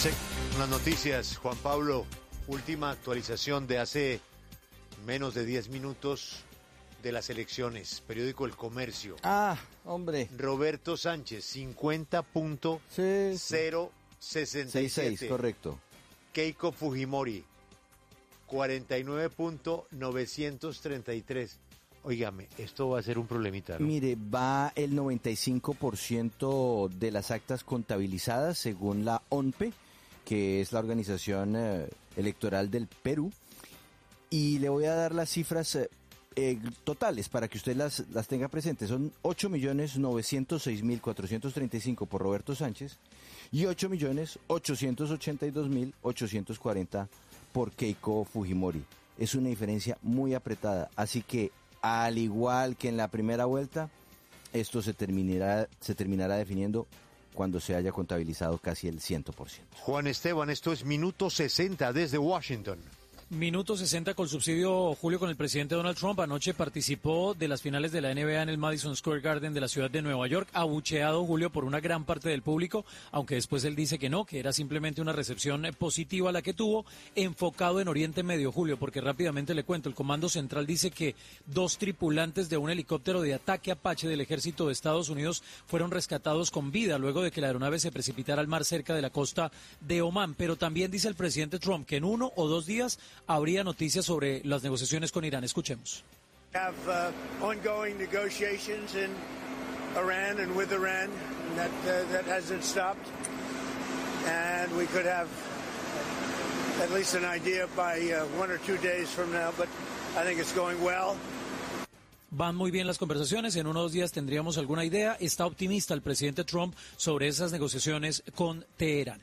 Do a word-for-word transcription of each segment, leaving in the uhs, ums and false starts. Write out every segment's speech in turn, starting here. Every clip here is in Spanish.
Sí, las noticias, Juan Pablo, última actualización de hace menos de diez minutos de las elecciones, periódico El Comercio. Ah, hombre. Roberto Sánchez, cincuenta punto cero sesenta y siete. sesenta y seis, correcto. Keiko Fujimori, cuarenta y nueve punto novecientos treinta y tres. Óigame, esto va a ser un problemita, ¿no? Mire, va el noventa y cinco por ciento de las actas contabilizadas según la O N P E, que es la organización eh, electoral del Perú. Y le voy a dar las cifras eh, eh, totales para que usted las, las tenga presentes. Son ocho millones novecientos seis mil cuatrocientos treinta y cinco por Roberto Sánchez y ocho millones ochocientos ochenta y dos mil ochocientos cuarenta por Keiko Fujimori. Es una diferencia muy apretada, así que al igual que en la primera vuelta, esto se terminará, se terminará definiendo cuando se haya contabilizado casi el cien por ciento. Juan Esteban, esto es Minuto sesenta desde Washington. Minuto sesenta con subsidio, Julio, con el presidente Donald Trump. Anoche participó de las finales de la N B A en el Madison Square Garden de la ciudad de Nueva York, abucheado, Julio, por una gran parte del público, aunque después él dice que no, que era simplemente una recepción positiva la que tuvo, enfocado en Oriente Medio, Julio, porque rápidamente le cuento, el Comando Central dice que dos tripulantes de un helicóptero de ataque Apache del ejército de Estados Unidos fueron rescatados con vida luego de que la aeronave se precipitara al mar cerca de la costa de Omán, pero también dice el presidente Trump que en uno o dos días habría noticias sobre las negociaciones con Irán. Escuchemos. Have uh, ongoing negotiations in Iran and with Iran that uh, that hasn't stopped, and we could have at least an idea by uh, one or two days from now. But I think it's going well. Van muy bien las conversaciones, en unos días tendríamos alguna idea. Está optimista el presidente Trump sobre esas negociaciones con Teherán.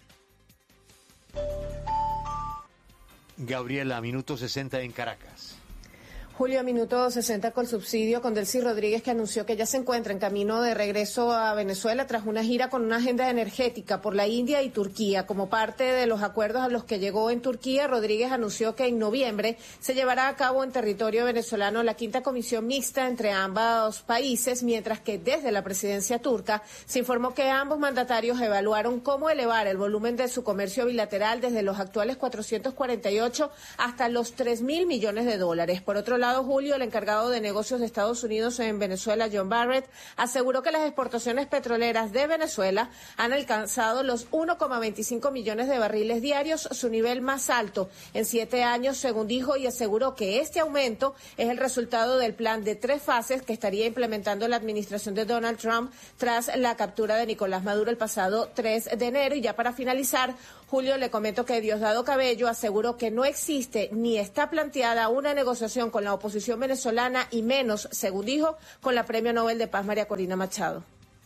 Gabriela, Minuto sesenta en Caracas. Julio, Minuto sesenta con subsidio con Delcy Rodríguez, que anunció que ya se encuentra en camino de regreso a Venezuela tras una gira con una agenda energética por la India y Turquía. Como parte de los acuerdos a los que llegó en Turquía, Rodríguez anunció que en noviembre se llevará a cabo en territorio venezolano la quinta comisión mixta entre ambos países, mientras que desde la presidencia turca se informó que ambos mandatarios evaluaron cómo elevar el volumen de su comercio bilateral desde los actuales cuatrocientos cuarenta y ocho hasta los tres mil millones de dólares. Por otro lado, Julio, el encargado de negocios de Estados Unidos en Venezuela, John Barrett, aseguró que las exportaciones petroleras de Venezuela han alcanzado los uno coma veinticinco millones de barriles diarios, su nivel más alto en siete años, según dijo, y aseguró que este aumento es el resultado del plan de tres fases que estaría implementando la administración de Donald Trump tras la captura de Nicolás Maduro el pasado tres de enero. Y ya para finalizar, Julio, le comento que Diosdado Cabello aseguró que no existe ni está planteada una negociación con la oposición venezolana y menos, según dijo, con la Premio Nobel de Paz María Corina Machado.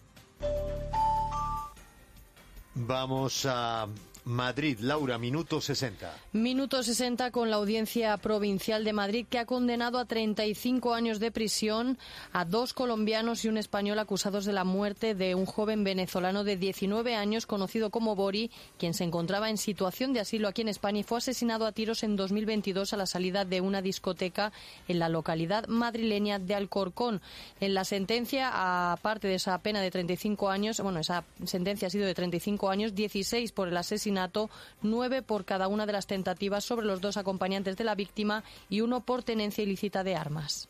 Vamos a Madrid. Laura, Minuto sesenta. Minuto sesenta con la Audiencia Provincial de Madrid, que ha condenado a treinta y cinco años de prisión a dos colombianos y un español acusados de la muerte de un joven venezolano de diecinueve años conocido como Bori, quien se encontraba en situación de asilo aquí en España y fue asesinado a tiros en dos mil veintidós a la salida de una discoteca en la localidad madrileña de Alcorcón. En la sentencia, aparte de esa pena de treinta y cinco años, bueno, esa sentencia ha sido de treinta y cinco años, dieciséis por el asesinato, nueve por cada una de las tentativas sobre los dos acompañantes de la víctima y uno por tenencia ilícita de armas.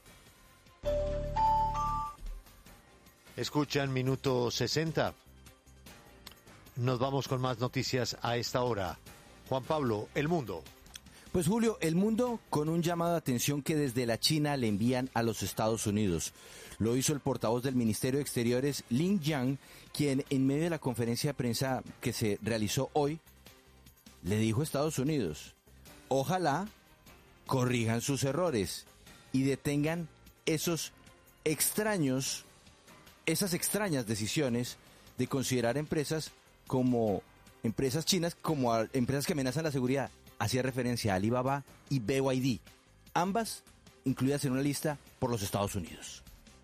Escuchan Minuto sesenta. Nos vamos con más noticias a esta hora. Juan Pablo, El Mundo. Pues Julio, El Mundo con un llamado de atención que desde la China le envían a los Estados Unidos. Lo hizo el portavoz del Ministerio de Exteriores, Lin Jian, quien en medio de la conferencia de prensa que se realizó hoy, le dijo a Estados Unidos, ojalá corrijan sus errores y detengan esos extraños, esas extrañas decisiones de considerar empresas como empresas chinas, como a, empresas que amenazan la seguridad. Hacía referencia a Alibaba y B Y D, ambas incluidas en una lista por los Estados Unidos.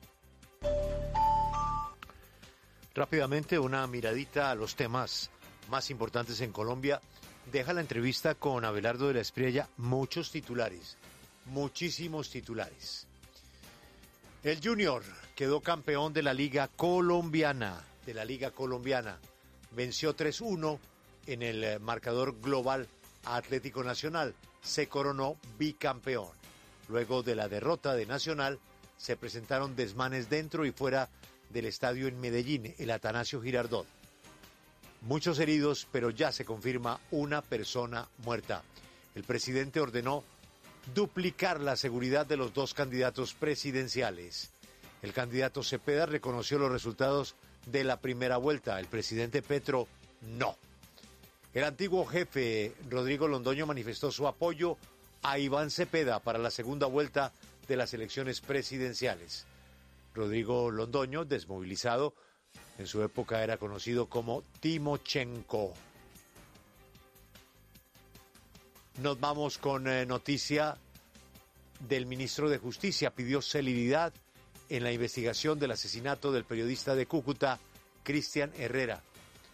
Rápidamente, una miradita a los temas más importantes en Colombia. Deja la entrevista con Abelardo de la Espriella, muchos titulares, muchísimos titulares. El Junior quedó campeón de la Liga Colombiana, de la Liga Colombiana. Venció tres uno en el marcador global a Atlético Nacional. Se coronó bicampeón. Luego de la derrota de Nacional, se presentaron desmanes dentro y fuera del estadio en Medellín, el Atanasio Girardot. Muchos heridos, pero ya se confirma una persona muerta. El presidente ordenó duplicar la seguridad de los dos candidatos presidenciales. El candidato Cepeda reconoció los resultados de la primera vuelta. El presidente Petro no. El antiguo jefe Rodrigo Londoño manifestó su apoyo a Iván Cepeda para la segunda vuelta de las elecciones presidenciales. Rodrigo Londoño, desmovilizado, en su época era conocido como Timochenko. Nos vamos con eh, noticia del ministro de Justicia. Pidió celeridad en la investigación del asesinato del periodista de Cúcuta, Cristian Herrera.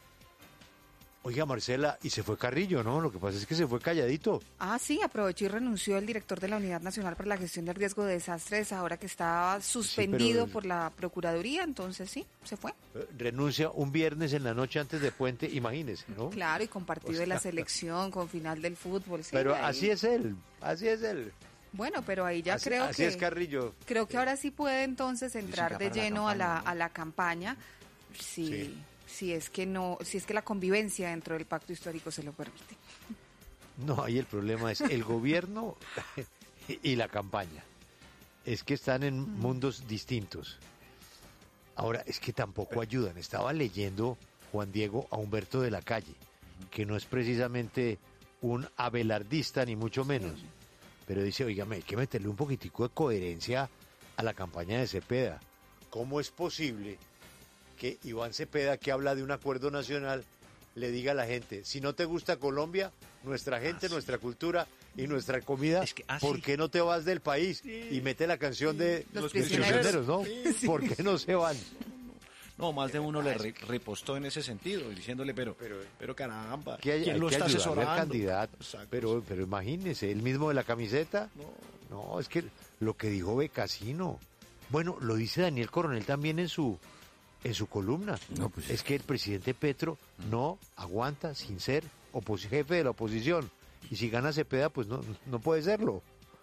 Oiga, Marcela, y se fue Carrillo, ¿no? Lo que pasa es que se fue calladito. Ah, sí, aprovechó y renunció el director de la Unidad Nacional para la Gestión del Riesgo de Desastres, ahora que estaba suspendido sí, por la Procuraduría, entonces sí, se fue. Renuncia un viernes en la noche antes de puente, imagínese, ¿no? Claro, y con partido o sea, de la selección, con final del fútbol. Sí, pero ahí. así es él, así es él. Bueno, pero ahí ya así, creo así que... Así es Carrillo. Creo que ahora sí puede entonces entrar de lleno la campaña, a, la, ¿no? a la campaña. Sí. sí. si es que no, si es que la convivencia dentro del pacto histórico se lo permite. No, ahí el problema es el gobierno y la campaña. Es que están en mm. mundos distintos. Ahora, es que tampoco ayudan. Estaba leyendo, Juan Diego, a Humberto de la Calle, que no es precisamente un abelardista, ni mucho menos. Sí. Pero dice, oígame, hay que meterle un poquitico de coherencia a la campaña de Cepeda. ¿Cómo es posible que Iván Cepeda, que habla de un acuerdo nacional, le diga a la gente, si no te gusta Colombia, nuestra gente, ah, sí. nuestra cultura y nuestra comida, es que, ah, ¿por sí. qué no te vas del país? Sí. Y mete la canción sí. de los, los prisioneros, prisioneros, ¿no? Sí. ¿Por qué no se van? No, más de uno le re, repostó en ese sentido, diciéndole, pero, pero, pero caramba, que hay, ¿quién hay lo que está asesorando? Al candidato, pero, pero imagínese, el mismo de la camiseta, no. no, es que lo que dijo Becasino, bueno, lo dice Daniel Coronel también en su en su columna, no, pues, es que el presidente Petro no aguanta sin ser jefe de la oposición, y si gana Cepeda, pues no, no puede serlo.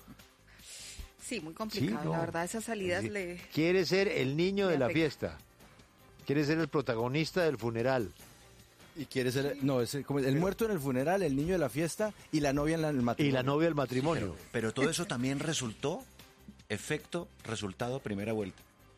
Sí, muy complicado, sí, no. la verdad, esas salidas sí. le... Quiere ser el niño de la fiesta. Quiere ser el protagonista del funeral. Y quiere ser, no, es como el muerto en el funeral, el niño de la fiesta y la novia en el matrimonio. Y la novia del matrimonio. Pero, pero todo eso también resultó, efecto, resultado, primera vuelta.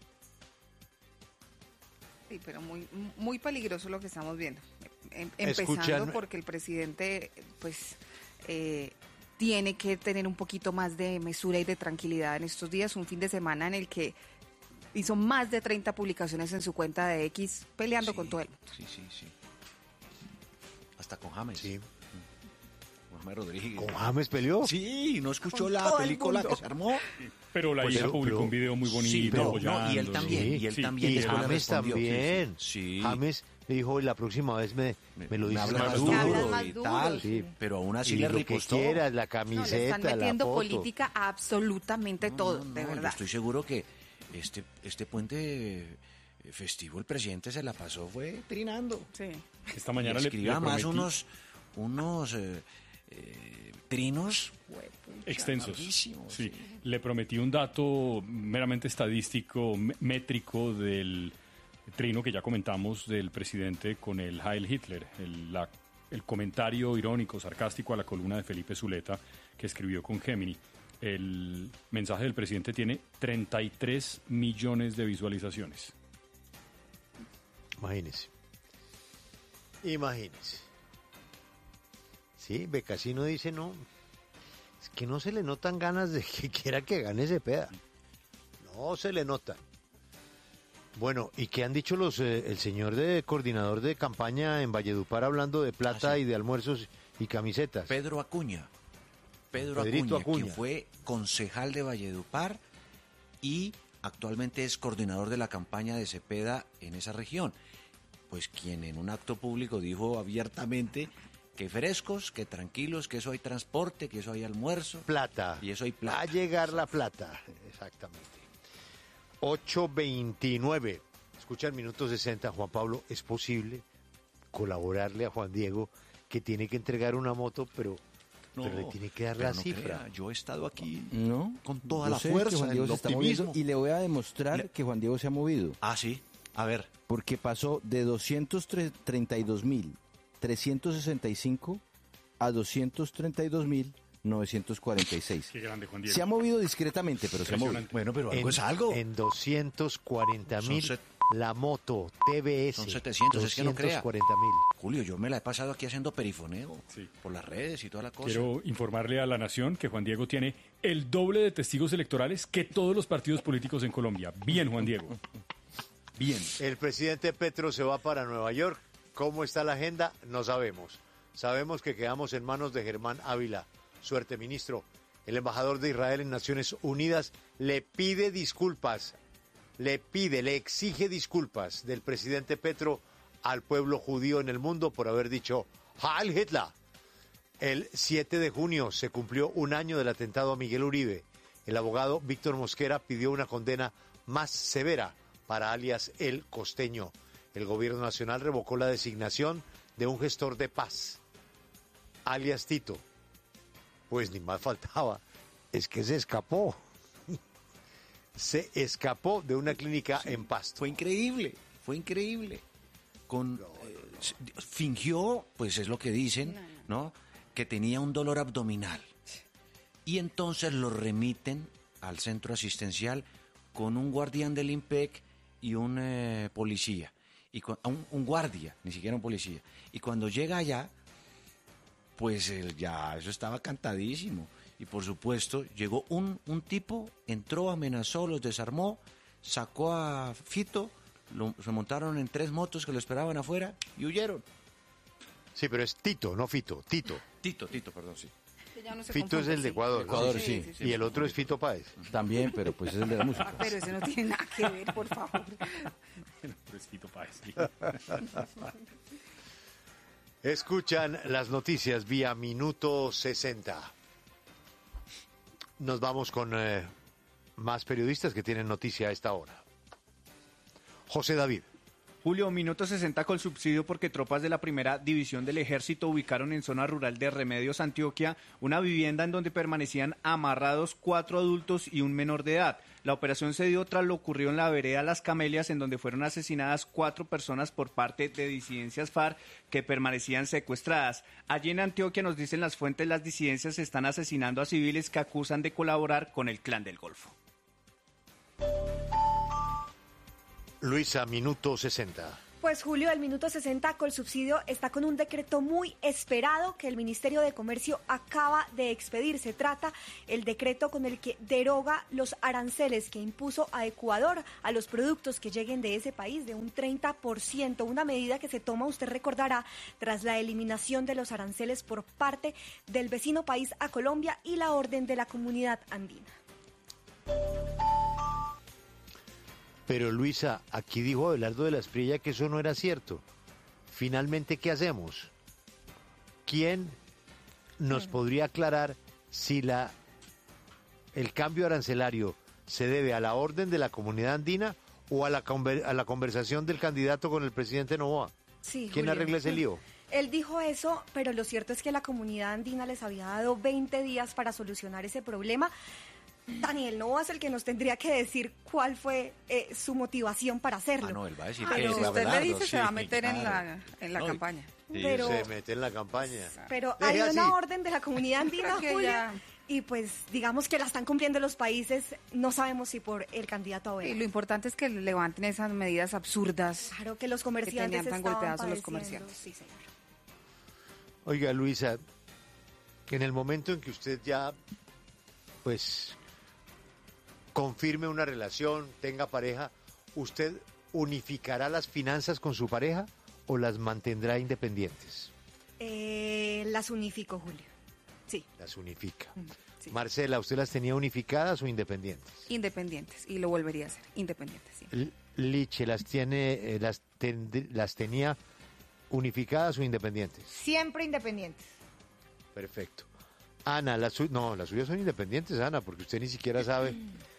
Sí, pero muy muy peligroso lo que estamos viendo. Em, empezando Escuchan... porque el presidente, pues, eh, tiene que tener un poquito más de mesura y de tranquilidad en estos días. Un fin de semana en el que hizo más de treinta publicaciones en su cuenta de X peleando sí, con todo el mundo. Sí, sí, sí. Hasta con James. Sí. Con James Rodríguez. ¿Con James peleó? Sí, ¿no escuchó con la película que se armó? Pero la hija pues publicó un video muy bonito. Sí, pero, no, y él también. Sí, y él sí, también. Y James también. Sí. James le dijo, la próxima vez me, me, me lo dices más duro. duro más y duro, tal. Sí. Pero aún así y le repostó. Lo que quieras, la camiseta, no, le están metiendo política a absolutamente no, todo, no, no, de verdad. Yo estoy seguro que este este puente festivo el presidente se la pasó fue trinando. Sí. Esta mañana le escribía más unos unos eh, eh, trinos extensos. Sí. sí, le prometí un dato meramente estadístico, métrico del trino que ya comentamos del presidente con el Heil Hitler, el, la, el comentario irónico, sarcástico a la columna de Felipe Zuleta que escribió con Gemini. El mensaje del presidente tiene treinta y tres millones de visualizaciones. Imagínese. Imagínese. Sí, Becasino dice no. Es que no se le notan ganas de que quiera que gane Cepeda. No se le notan. Bueno, ¿y qué han dicho los eh, el señor de coordinador de campaña en Valledupar hablando de plata ah, sí. y de almuerzos y camisetas? Pedro Acuña. Pedro Acuña, Acuña, quien fue concejal de Valledupar y actualmente es coordinador de la campaña de Cepeda en esa región. Pues quien en un acto público dijo abiertamente que frescos, que tranquilos, que eso hay transporte, que eso hay almuerzo. Plata. Y eso hay plata. Va a llegar la plata, exactamente. ocho veintinueve. Escucha el minuto sesenta, Juan Pablo. ¿Es posible colaborarle a Juan Diego que tiene que entregar una moto, pero, no, pero le tiene que dar la no cifra. Crea, yo he estado aquí no, con toda yo la sé fuerza, que Juan Diego el se está optimismo. moviendo, y le voy a demostrar le... que Juan Diego se ha movido. Ah, sí. A ver. Porque pasó de doscientos treinta y dos mil trescientos sesenta y cinco a doscientos treinta y dos mil novecientos cuarenta y seis. Qué grande, Juan Diego. Se ha movido discretamente, pero se ha movido. Bueno, pero algo en, es algo. En doscientos cuarenta mil set... la moto T V S. Son setecientos, es que no crea. doscientos cuarenta mil. Julio, yo me la he pasado aquí haciendo perifoneo. Sí. Por las redes y toda la cosa. Quiero informarle a la Nación que Juan Diego tiene el doble de testigos electorales que todos los partidos políticos en Colombia. Bien, Juan Diego. Bien. El presidente Petro se va para Nueva York. ¿Cómo está la agenda? No sabemos. Sabemos que quedamos en manos de Germán Ávila. Suerte, ministro. El embajador de Israel en Naciones Unidas le pide disculpas, le pide, le exige disculpas del presidente Petro al pueblo judío en el mundo por haber dicho Heil Hitler. El siete de junio se cumplió un año del atentado a Miguel Uribe. El abogado Víctor Mosquera pidió una condena más severa para alias El Costeño. El gobierno nacional revocó la designación de un gestor de paz, alias Tito. Pues ni más faltaba, es que se escapó. Se escapó de una clínica sí, en Pasto. Fue increíble, fue increíble. Con eh, fingió, pues es lo que dicen, ¿no? Que tenía un dolor abdominal. Y entonces lo remiten al centro asistencial con un guardián del IMPEC y un eh, policía. Y con, un, un guardia, ni siquiera un policía. Y cuando llega allá, pues él ya eso estaba cantadísimo. Y por supuesto, llegó un, un tipo, entró, amenazó, los desarmó, sacó a Fito, lo, se montaron en tres motos que lo esperaban afuera y huyeron. Sí, pero es Tito, no Fito, Tito. Tito, Tito, perdón, sí. No Fito es el de Ecuador. Ecuador, sí, sí, sí. Y el otro es Fito Páez. También, pero pues es el de la música. Pero eso no tiene nada que ver, por favor. Pero es Fito Páez, sí. Escuchan las noticias vía Minuto sesenta. Nos vamos con eh, más periodistas que tienen noticia a esta hora. José David. Julio, Minuto sesenta con subsidio porque tropas de la primera división del ejército ubicaron en zona rural de Remedios, Antioquia, una vivienda en donde permanecían amarrados cuatro adultos y un menor de edad. La operación se dio tras lo ocurrido en la vereda Las Camelias, en donde fueron asesinadas cuatro personas por parte de disidencias FARC que permanecían secuestradas. Allí en Antioquia, nos dicen las fuentes, las disidencias están asesinando a civiles que acusan de colaborar con el Clan del Golfo. Luisa, Minuto sesenta. Pues Julio, el Minuto sesenta con subsidio está con un decreto muy esperado que el Ministerio de Comercio acaba de expedir. Se trata el decreto con el que deroga los aranceles que impuso a Ecuador a los productos que lleguen de ese país de un treinta por ciento, una medida que se toma, usted recordará, tras la eliminación de los aranceles por parte del vecino país a Colombia y la orden de la Comunidad Andina. Pero Luisa, aquí dijo Abelardo de la Espriella que eso no era cierto. Finalmente, ¿qué hacemos? ¿Quién nos podría aclarar si la el cambio arancelario se debe a la orden de la Comunidad Andina o a la, a la conversación del candidato con el presidente Noboa? Sí, ¿Quién Julio. arregla ese lío? Él dijo eso, pero lo cierto es que la Comunidad Andina les había dado veinte días para solucionar ese problema. Daniel Noboa es el que nos tendría que decir cuál fue eh, su motivación para hacerlo. Ah, no, él va a decir pero que si es usted Abelardo, le dice, sí, se va a meter claro. en la, en la No, campaña. Sí, pero, se mete en la campaña. Pero Deje hay así. una orden de la Comunidad Andina, Que Julio, ya- y pues digamos que la están cumpliendo los países, no sabemos si por el candidato a Y ver. lo importante es que levanten esas medidas absurdas. Claro que los comerciantes tenían tan estaban golpeados a los padeciendo. comerciantes. Sí, señor. Oiga, Luisa, en el momento en que usted ya, pues, confirme una relación, tenga pareja, ¿usted unificará las finanzas con su pareja o las mantendrá independientes? Eh, las unifico, Julio. Sí. Las unifica. Mm, sí. Marcela, ¿usted las tenía unificadas o independientes? Independientes, y lo volvería a hacer, independientes, sí. L- Liche, ¿las tiene, eh, las, tend- las tenía unificadas o independientes? Siempre independientes. Perfecto. Ana, las su- no, las suyas son independientes, Ana, porque usted ni siquiera sabe.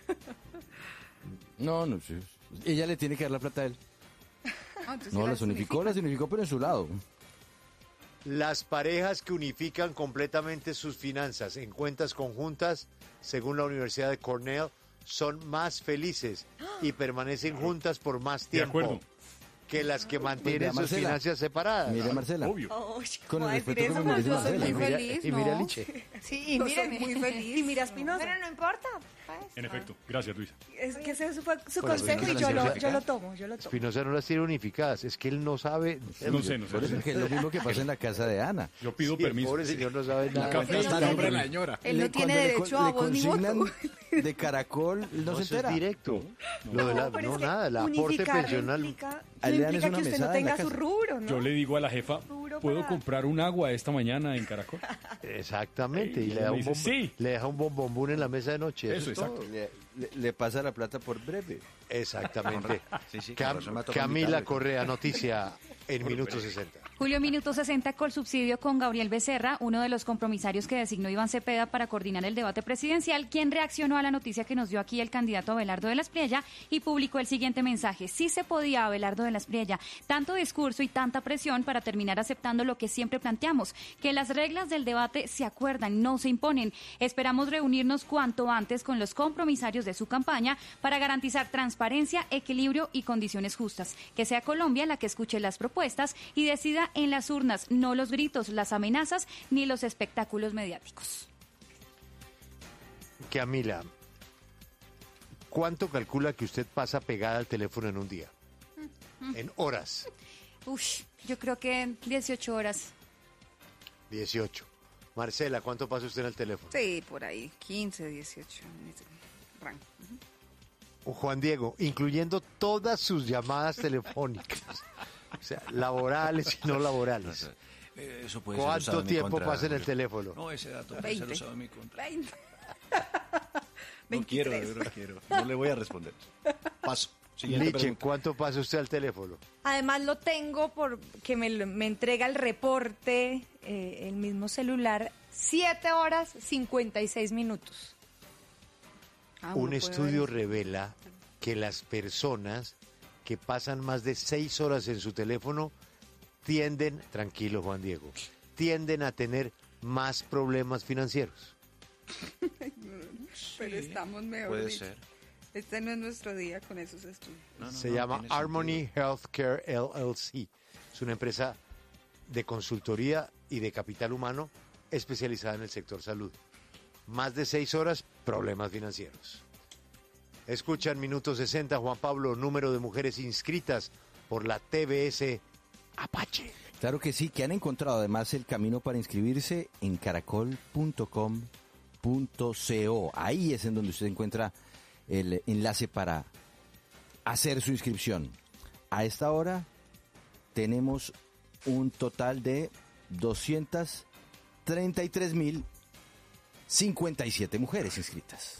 No, no sé. Ella le tiene que dar la plata a él. Ah, entonces No, sí las unificó, las unificó, pero en su lado. Las parejas que unifican completamente sus finanzas en cuentas conjuntas, según la Universidad de Cornell, son más felices y permanecen juntas por más tiempo. De acuerdo. Que las que mantienen sus finanzas separadas. Mire, Marcela. Obvio. Oh, Con el respeto eso, que me no, merece yo soy Marcela. muy Y mira, feliz, y mira ¿no? Liche. Sí, y Yo mire, soy muy feliz. Y mira Espinosa. Pero no importa. pues. En efecto. Gracias, Luisa. Es que ese fue su Bueno, consejo Espinosa y yo las lo, tiene yo lo tomo, yo lo tomo. Spinoza no las tiene unificadas, es que él no sabe. No sé, no sé. Por eso es que es lo mismo que pasa en la casa de Ana. Yo pido Sí, el permiso. pobre señor no sabe La nada. café está a nombre de la señora. Él no Le- tiene cuando le derecho con- a le voz ni consignan voto. de Caracol, él no, No, se eso es entera. directo. Lo de la, pero no, es que nada, el aporte unificar pensional. implica, no Ahí le dan implica es una que usted no mesada en la tenga su casa. rubro, ¿no? Yo le digo a la jefa, Duro ¿puedo para- comprar un agua esta mañana en Caracol? Exactamente, y Y le da, me un dice, bombo- sí. le deja un bombombún en la mesa de noche. Eso, es todo. exacto. Le, le- le pasa la plata por breve. Exactamente. Sí, sí, con Cam- razón me ha tocado Camila invitarle. Correa, noticia en minuto sesenta. Julio, minuto sesenta con subsidio con Gabriel Becerra, uno de los compromisarios que designó Iván Cepeda para coordinar el debate presidencial, quien reaccionó a la noticia que nos dio aquí el candidato Abelardo de la Espriella y publicó el siguiente mensaje. Sí se podía, Abelardo de la Espriella, tanto discurso y tanta presión para terminar aceptando lo que siempre planteamos, que las reglas del debate se acuerdan, no se imponen. Esperamos reunirnos cuanto antes con los compromisarios de su campaña para garantizar transparencia, equilibrio y condiciones justas. Que sea Colombia la que escuche las propuestas y decida en las urnas, no los gritos, las amenazas ni los espectáculos mediáticos. Camila, ¿cuánto calcula que usted pasa pegada al teléfono en un día? En horas. Uf, yo creo que dieciocho horas. dieciocho. Marcela, ¿cuánto pasa usted en el teléfono? Sí, por ahí, quince, dieciocho. Rango. Juan Diego, incluyendo todas sus llamadas telefónicas, o sea, laborales y no laborales. Eh, Eso puede ser usado ¿Cuánto en mi tiempo contra, pasa en el Julio. teléfono? No, ese dato puede veinte. ser usado en mi contra. veinte. No quiero, no quiero. No le voy a responder. Paso. Siguiente Liche, pregunta. ¿cuánto pasa usted al teléfono? Además lo tengo porque me, lo- me entrega el reporte, eh, el mismo celular, siete horas cincuenta y seis minutos. Ah, Un uno puede estudio ver eso. revela que las personas que pasan más de seis horas en su teléfono tienden, tranquilo Juan Diego, tienden a tener más problemas financieros. Pero estamos mejor. Puede dicho. ser. Este no es nuestro día con esos estudios. No, no, Se no, llama tiene Harmony sentido. Healthcare L L C. Es una empresa de consultoría y de capital humano especializada en el sector salud. Más de seis horas, problemas financieros. Escuchan Minuto sesenta, Juan Pablo, número de mujeres inscritas por la T B S Apache. Claro que sí, que han encontrado además el camino para inscribirse en caracol punto com punto co. Ahí es en donde usted encuentra el enlace para hacer su inscripción. A esta hora tenemos un total de doscientas treinta y tres mil cincuenta y siete mujeres inscritas.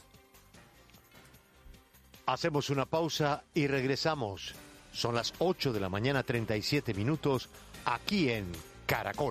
Hacemos una pausa y regresamos. Son las ocho de la mañana, treinta y siete minutos, aquí en Caracol.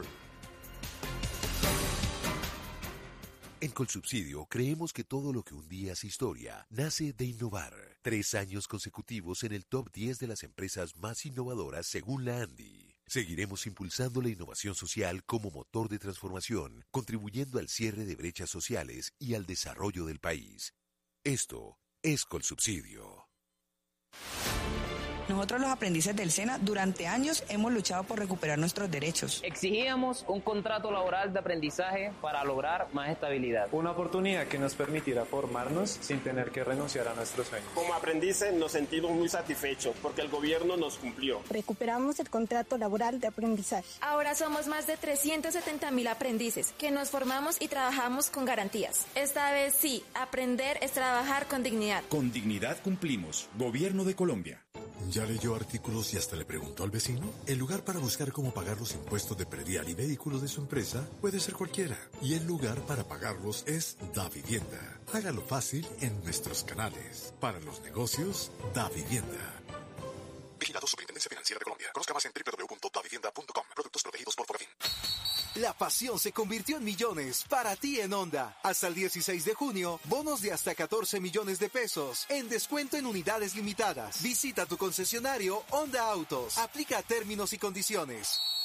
En Colsubsidio creemos que todo lo que un día es historia nace de innovar. Tres años consecutivos en el top diez de las empresas más innovadoras según la ANDI. Seguiremos impulsando la innovación social como motor de transformación, contribuyendo al cierre de brechas sociales y al desarrollo del país. Esto es Colsubsidio. Nosotros los aprendices del SENA durante años hemos luchado por recuperar nuestros derechos. Exigíamos un contrato laboral de aprendizaje para lograr más estabilidad. Una oportunidad que nos permitirá formarnos sin tener que renunciar a nuestros sueños. Como aprendices nos sentimos muy satisfechos porque el gobierno nos cumplió. Recuperamos el contrato laboral de aprendizaje. Ahora somos más de trescientos setenta mil aprendices que nos formamos y trabajamos con garantías. Esta vez sí, aprender es trabajar con dignidad. Con dignidad cumplimos. Gobierno de Colombia. ¿Ya leyó artículos y hasta le preguntó al vecino? El lugar para buscar cómo pagar los impuestos de predial y vehículos de su empresa puede ser cualquiera. Y el lugar para pagarlos es DaVivienda. Hágalo fácil en nuestros canales. Para los negocios, DaVivienda. Vigilado Superintendencia Financiera de Colombia. Conozca más en doble u doble u doble u punto davivienda punto com. Productos protegidos por Profin. La pasión se convirtió en millones para ti en Honda. Hasta el dieciséis de junio, bonos de hasta catorce millones de pesos en descuento en unidades limitadas. Visita tu concesionario Honda Autos. Aplica términos y condiciones.